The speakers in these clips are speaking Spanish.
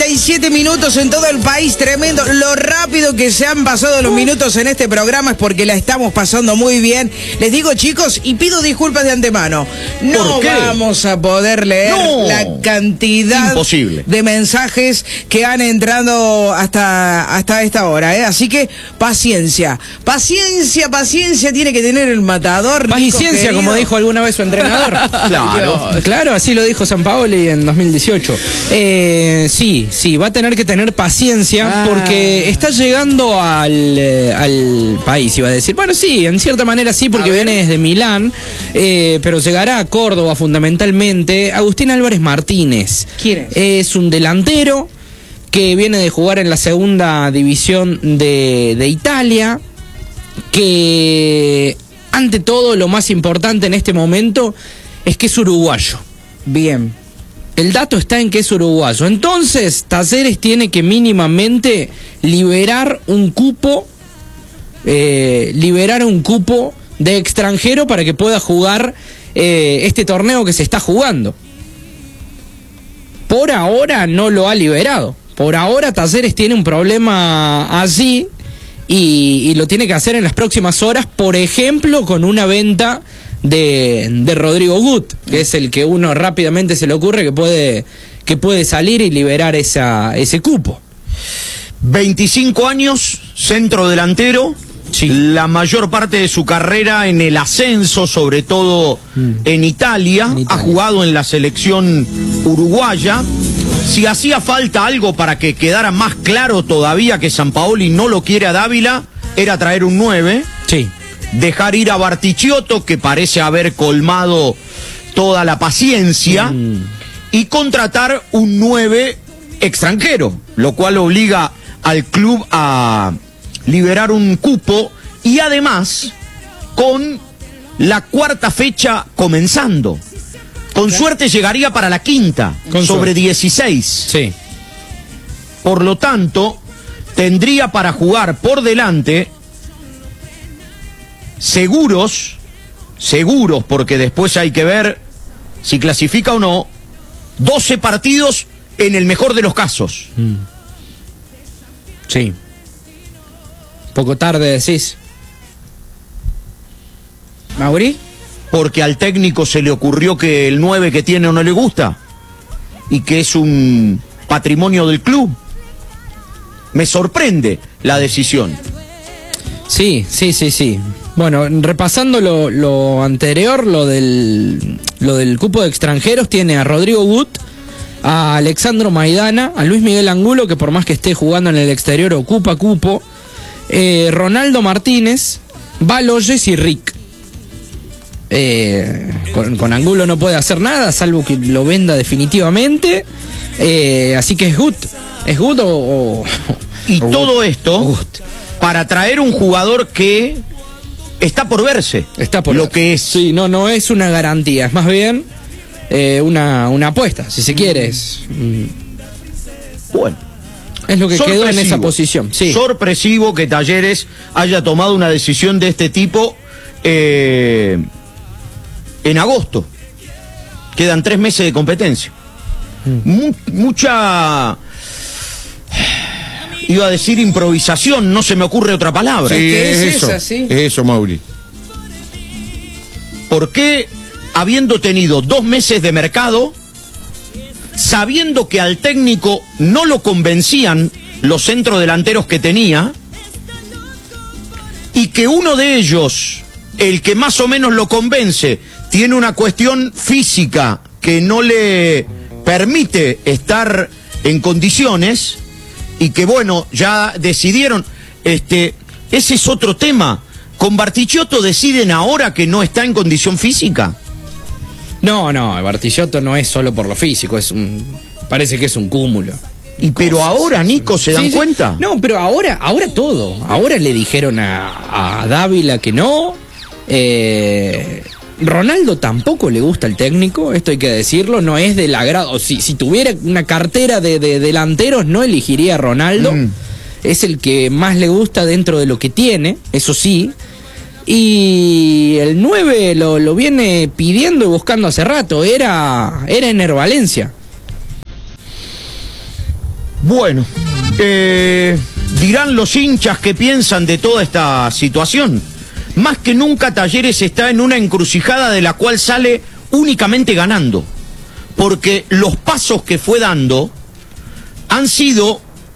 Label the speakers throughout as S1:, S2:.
S1: 37 minutos en todo el país, tremendo. Lo rápido que se han pasado los minutos en este programa es porque la estamos pasando muy bien. Les digo, chicos, y pido disculpas de antemano. No vamos a poder leer la cantidad de mensajes que han entrado hasta esta hora, Así que paciencia tiene que tener el matador.
S2: Paciencia, como dijo alguna vez su entrenador. Claro, así lo dijo Sampaoli en 2018. Sí, va a tener que tener paciencia porque está llegando al país, iba a decir. Bueno, sí, en cierta manera sí, porque viene desde Milán, pero llegará a Córdoba fundamentalmente. Agustín Álvarez Martínez.
S1: ¿Quién es?
S2: Es un delantero que viene de jugar en la segunda división de Italia, que ante todo lo más importante en este momento es que es uruguayo.
S1: Bien.
S2: El dato está en que es uruguayo. Entonces, Talleres tiene que mínimamente liberar un cupo de extranjero para que pueda jugar este torneo que se está jugando. Por ahora no lo ha liberado. Por ahora Talleres tiene un problema allí y lo tiene que hacer en las próximas horas, por ejemplo, con una venta de Rodrigo Gut, que es el que uno rápidamente se le ocurre que puede salir y liberar ese cupo.
S3: 25 años, centro delantero, la mayor parte de su carrera en el ascenso, sobre todo en Italia, ha jugado en la selección uruguaya. Si hacía falta algo para que quedara más claro todavía que Sampaoli no lo quiere a Dávila, era traer un 9.
S2: Sí.
S3: Dejar ir a Bartichotto, que parece haber colmado toda la paciencia, y contratar un 9 extranjero, lo cual obliga al club a liberar un cupo, y además con la cuarta fecha comenzando. Con suerte llegaría para la quinta, sobre 16.
S2: Sí.
S3: Por lo tanto, tendría para jugar por delante seguros, porque después hay que ver si clasifica o no, 12 partidos en el mejor de los casos.
S2: Sí. Poco tarde decís. ¿Mauri?
S3: Porque al técnico se le ocurrió que el 9 que tiene no le gusta y que es un patrimonio del club. Me sorprende la decisión.
S2: Sí. Bueno, repasando lo anterior, lo del cupo de extranjeros, tiene a Rodrigo Gut, a Alexandro Maidana, a Luis Miguel Angulo, que por más que esté jugando en el exterior ocupa cupo, Ronaldo Martínez, Baloyes y Rick. Con Angulo no puede hacer nada, salvo que lo venda definitivamente, así que es Gut
S3: y todo esto para traer un jugador que está por verse. Que es.
S2: Sí, no es una garantía, es más bien una apuesta, si se quiere.
S3: Bueno,
S2: es lo que quedó en esa posición. Sí.
S3: Sorpresivo que Talleres haya tomado una decisión de este tipo en agosto. Quedan 3 meses de competencia. Mucha, iba a decir improvisación, no se me ocurre otra palabra.
S4: Sí, es eso, Mauri.
S3: ¿Por qué, habiendo tenido 2 meses de mercado, sabiendo que al técnico no lo convencían los centrodelanteros que tenía, y que uno de ellos, el que más o menos lo convence, tiene una cuestión física que no le permite estar en condiciones, y que bueno, ya decidieron, ese es otro tema. ¿Con Bartichotto deciden ahora que no está en condición física?
S2: No, Bartichotto no es solo por lo físico, parece que es un cúmulo.
S3: Pero ahora, Nico, ¿se dan cuenta?
S2: No, pero ahora todo. Ahora le dijeron a Dávila que no. Ronaldo tampoco le gusta el técnico, esto hay que decirlo, no es del agrado. Si tuviera una cartera de delanteros, no elegiría a Ronaldo. Es el que más le gusta dentro de lo que tiene, eso sí. Y el 9 lo viene pidiendo y buscando hace rato, era Ener Valencia.
S3: Bueno, dirán los hinchas qué piensan de toda esta situación. Más que nunca Talleres está en una encrucijada de la cual sale únicamente ganando. Porque los pasos que fue dando han sido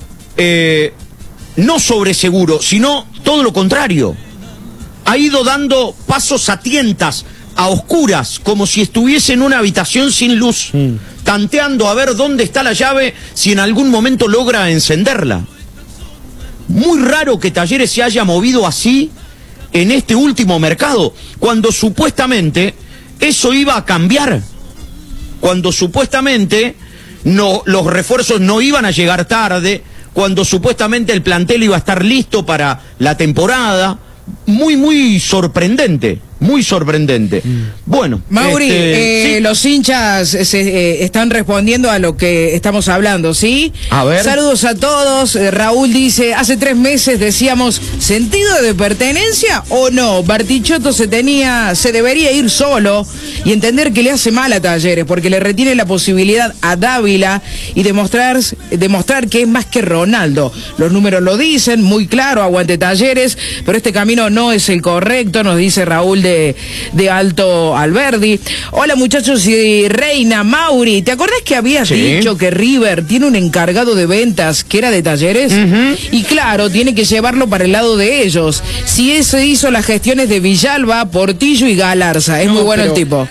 S3: no sobre seguro, sino todo lo contrario. Ha ido dando pasos a tientas, a oscuras, como si estuviese en una habitación sin luz, tanteando a ver dónde está la llave, si en algún momento logra encenderla. Muy raro que Talleres se haya movido así en este último mercado, cuando supuestamente eso iba a cambiar, cuando supuestamente los refuerzos no iban a llegar tarde, cuando supuestamente el plantel iba a estar listo para la temporada. Muy sorprendente, muy sorprendente. Bueno,
S1: Mauri,
S3: sí.
S1: Los hinchas están respondiendo a lo que estamos hablando, ¿sí?
S3: A ver.
S1: Saludos a todos. Raúl dice, hace 3 meses decíamos, ¿sentido de pertenencia o no? Bartichotto se debería ir solo y entender que le hace mal a Talleres, porque le retiene la posibilidad a Dávila y demostrar que es más que Ronaldo. Los números lo dicen, muy claro, aguante Talleres, pero este camino no es el correcto, nos dice Raúl de Alto Alberdi. Hola muchachos y Reina. Mauri, ¿te acordás que habías dicho que River tiene un encargado de ventas que era de Talleres? Y claro, tiene que llevarlo para el lado de ellos. Si ese hizo las gestiones de Villalba, Portillo y Galarza. Es muy bueno el tipo.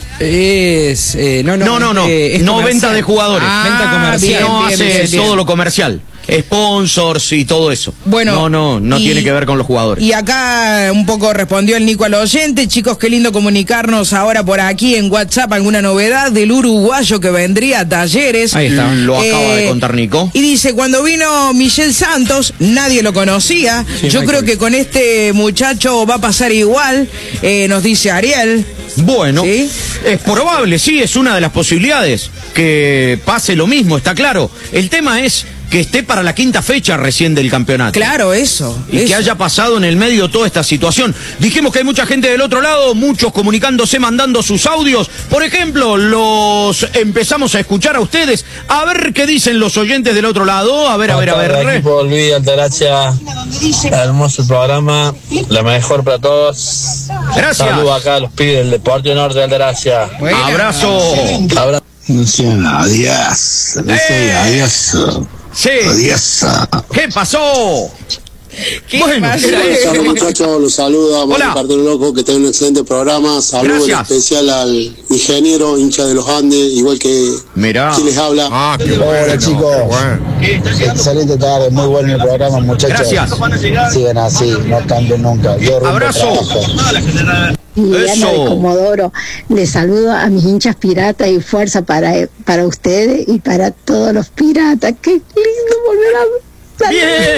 S3: No venta de jugadores.
S2: Venta comercial.
S3: Hace todo lo comercial. Sponsors y todo eso.
S1: Bueno,
S3: no tiene que ver con los jugadores.
S1: Y acá un poco respondió el Nico al oyente. Chicos, qué lindo comunicarnos ahora por aquí en WhatsApp. ¿Alguna novedad del uruguayo que vendría a Talleres?
S3: Ahí está, lo acaba de contar Nico.
S1: Y dice, cuando vino Michel Santos, nadie lo conocía. Yo creo que con este muchacho va a pasar igual, nos dice Ariel.
S3: Bueno, ¿sí? Es probable, sí, es una de las posibilidades que pase lo mismo, está claro. El tema es que esté para la 5ª fecha recién del campeonato.
S1: Claro, eso.
S3: Que haya pasado en el medio toda esta situación. Dijimos que hay mucha gente del otro lado, muchos comunicándose, mandando sus audios. Por ejemplo, los empezamos a escuchar a ustedes. A ver qué dicen los oyentes del otro lado. A ver.
S5: Equipo Luis Altagracia, hermoso programa, la mejor para todos.
S3: Gracias.
S5: Saludos acá a los pibes del Deportivo Norte de Altagracia.
S3: Abrazo.
S6: No sean adiós.
S3: Sí.
S6: Adiós.
S3: ¿Qué pasó?
S1: Bueno,
S6: Hola muchachos, los saluda Mario Cartero Loco, que tenga un excelente programa. Saludos en especial al ingeniero, hincha de los Andes, igual que quien les habla.
S4: Hola
S6: chicos, excelente tarde, muy bueno el programa muchachos.
S3: Gracias.
S6: Sigan así, no cambien nunca.
S3: Abrazo.
S7: Liliana de Comodoro, les saludo a mis hinchas piratas y fuerza para ustedes y para todos los piratas. Qué lindo volver a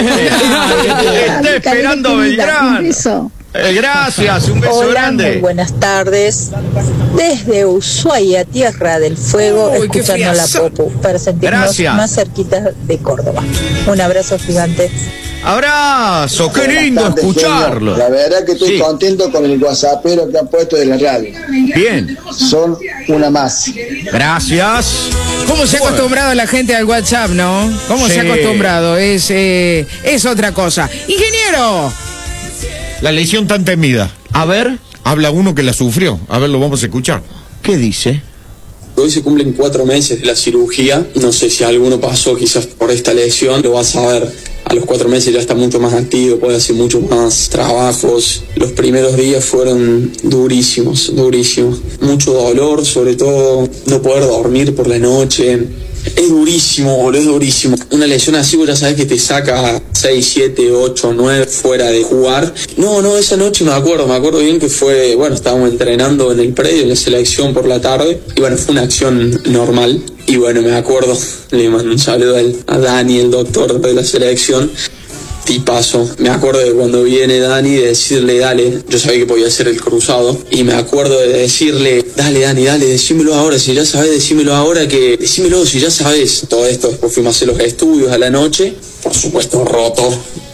S3: Está esperando Belgrano.
S7: Un beso.
S3: Gracias, un beso
S8: Hola,
S3: grande.
S8: Muy buenas tardes. Desde Ushuaia, Tierra del Fuego, escuchando la Popu para sentirnos más cerquitas de Córdoba. Un abrazo gigante.
S3: Abrazo, qué lindo escucharlo.
S6: La verdad que estoy contento con el whatsappero que han puesto de la radio.
S3: Bien.
S6: Son una más.
S3: Gracias.
S1: ¿Cómo se ha acostumbrado la gente al WhatsApp, no? ¿Cómo se ha acostumbrado? Es otra cosa. Ingeniero.
S4: La lesión tan temida.
S3: A ver.
S4: Habla uno que la sufrió. A ver, lo vamos a escuchar.
S3: ¿Qué dice?
S9: Hoy se cumplen 4 meses de la cirugía. No sé si alguno pasó quizás por esta lesión. Lo vas a ver. A los 4 meses ya está mucho más activo, puede hacer muchos más trabajos. Los primeros días fueron durísimos. Mucho dolor, sobre todo no poder dormir por la noche. Es durísimo, boludo, es durísimo. Una lesión así, vos ya sabés que te saca 6, 7, 8, 9 fuera de jugar. No, esa noche me acuerdo bien que fue, estábamos entrenando en el predio, en la selección por la tarde. Y fue una acción normal. Y me acuerdo, le mando un saludo a Dani, el doctor de la selección. Tipazo. Me acuerdo de cuando viene Dani de decirle, dale, yo sabía que podía hacer el cruzado, y me acuerdo de decirle, dale Dani, decímelo ahora, si ya sabes, decímelo si ya sabes. Todo esto, después fuimos a hacer los estudios a la noche, por supuesto roto,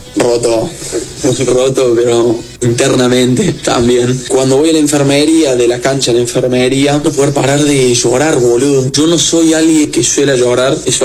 S9: pero internamente también. Cuando voy a la enfermería, de la cancha a la enfermería, no poder parar de llorar, boludo. Yo no soy alguien que suele llorar, eso